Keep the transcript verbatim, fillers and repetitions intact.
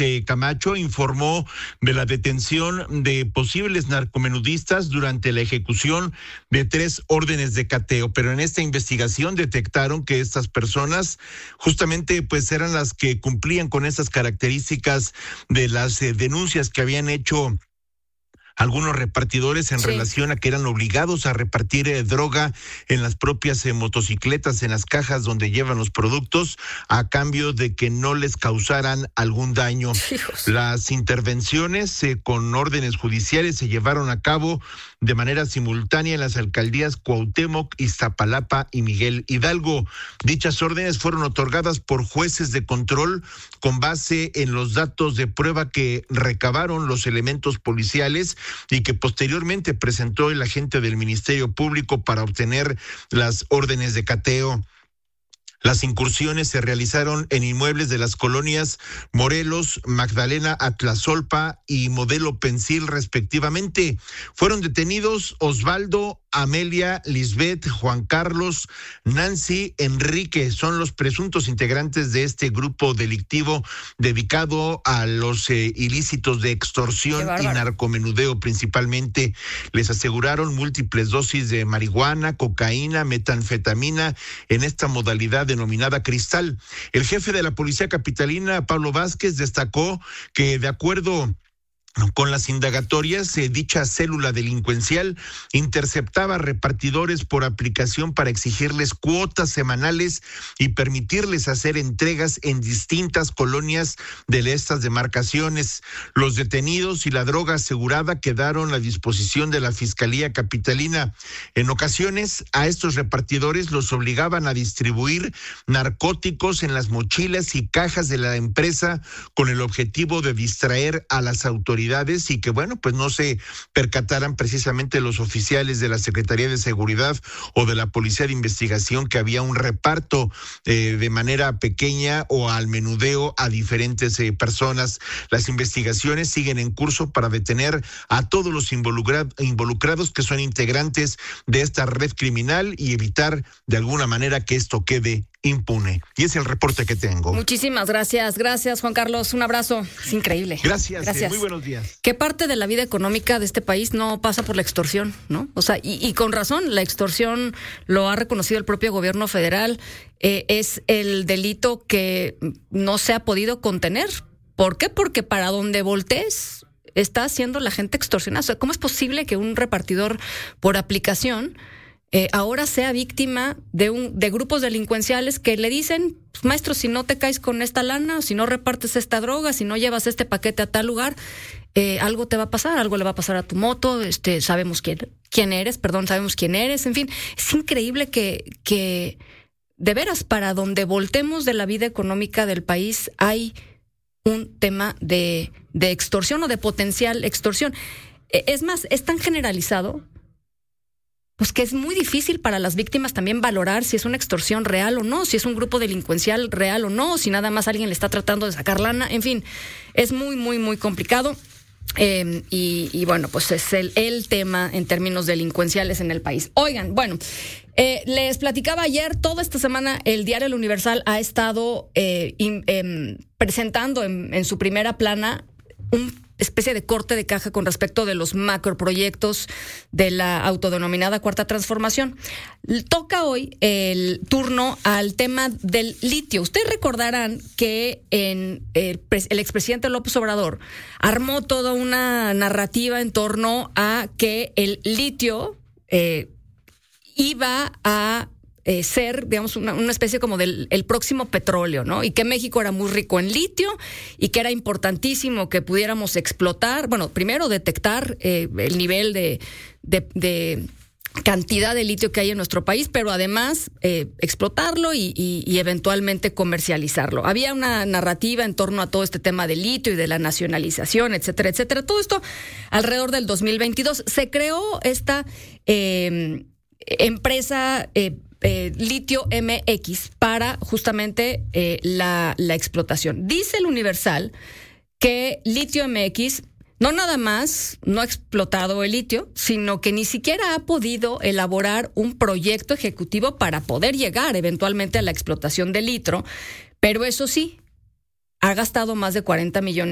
eh, Camacho informó de la detención de posibles narcomenudistas durante la ejecución de tres órdenes de cateo, pero en esta investigación detectaron que estas personas justamente pues eran las que cumplían con estas características de las eh, denuncias que habían hecho algunos repartidores en sí. relación a que eran obligados a repartir eh, droga en las propias eh, motocicletas, en las cajas donde llevan los productos, a cambio de que no les causaran algún daño. Hijos. Las intervenciones eh, con órdenes judiciales se llevaron a cabo de manera simultánea en las alcaldías Cuauhtémoc, Iztapalapa y Miguel Hidalgo. Dichas órdenes fueron otorgadas por jueces de control con base en los datos de prueba que recabaron los elementos policiales y que posteriormente presentó el agente del Ministerio Público para obtener las órdenes de cateo. Las incursiones se realizaron en inmuebles de las colonias Morelos, Magdalena Atlazolpa y Modelo Pensil, respectivamente. Fueron detenidos Osvaldo, Amelia, Lisbeth, Juan Carlos, Nancy, Enrique. Son los presuntos integrantes de este grupo delictivo dedicado a los eh, ilícitos de extorsión y narcomenudeo principalmente. Les aseguraron múltiples dosis de marihuana, cocaína, metanfetamina en esta modalidad denominada cristal. El jefe de la policía capitalina, Pablo Vázquez, destacó que de acuerdo con las indagatorias, eh, dicha célula delincuencial interceptaba repartidores por aplicación para exigirles cuotas semanales y permitirles hacer entregas en distintas colonias de estas demarcaciones. Los detenidos y la droga asegurada quedaron a disposición de la Fiscalía Capitalina. En ocasiones, a estos repartidores los obligaban a distribuir narcóticos en las mochilas y cajas de la empresa con el objetivo de distraer a las autoridades y que, bueno, pues no se percataran precisamente los oficiales de la Secretaría de Seguridad o de la Policía de Investigación que había un reparto eh, de manera pequeña o al menudeo a diferentes eh, personas. Las investigaciones siguen en curso para detener a todos los involucra- involucrados que son integrantes de esta red criminal y evitar de alguna manera que esto quede impune. Y es el reporte que tengo. Muchísimas gracias. Gracias, Juan Carlos. Un abrazo. Es increíble. Gracias. Gracias. Eh, muy buenos días. ¿Qué parte de la vida económica de este país no pasa por la extorsión, no? O sea, y, y con razón, la extorsión lo ha reconocido el propio gobierno federal. Eh, es el delito que no se ha podido contener. ¿Por qué? Porque para donde voltees está haciendo la gente extorsionada. O sea, ¿cómo es posible que un repartidor por aplicación Eh, ahora sea víctima de un de grupos delincuenciales que le dicen, pues, maestro, si no te caes con esta lana, si no repartes esta droga, si no llevas este paquete a tal lugar, eh, algo te va a pasar, algo le va a pasar a tu moto, este, sabemos quién, quién eres, perdón, sabemos quién eres, en fin, es increíble que, que de veras, para donde voltemos de la vida económica del país, hay un tema de, de extorsión o de potencial extorsión. Es más, es tan generalizado pues que es muy difícil para las víctimas también valorar si es una extorsión real o no, si es un grupo delincuencial real o no, si nada más alguien le está tratando de sacar lana, en fin, es muy, muy, muy complicado. Eh, y, y bueno, pues es el, el tema en términos delincuenciales en el país. Oigan, bueno, eh, les platicaba ayer, toda esta semana el diario El Universal ha estado eh, in, eh, presentando en, en su primera plana un especie de corte de caja con respecto de los macroproyectos de la autodenominada Cuarta Transformación. Toca hoy el turno al tema del litio. Ustedes recordarán que en el, el expresidente López Obrador armó toda una narrativa en torno a que el litio eh, iba a Eh, ser, digamos, una, una especie como del el próximo petróleo, ¿no? Y que México era muy rico en litio y que era importantísimo que pudiéramos explotar, bueno, primero detectar eh, el nivel de, de, de cantidad de litio que hay en nuestro país, pero además eh, explotarlo y, y, y eventualmente comercializarlo. Había una narrativa en torno a todo este tema del litio y de la nacionalización, etcétera, etcétera. Todo esto alrededor del dos mil veintidós. Se creó esta eh, empresa eh, Eh, Litio M X para justamente eh, la, la explotación. Dice el Universal que Litio M X no nada más no ha explotado el litio, sino que ni siquiera ha podido elaborar un proyecto ejecutivo para poder llegar eventualmente a la explotación del litio, pero eso sí, ha gastado más de cuarenta millones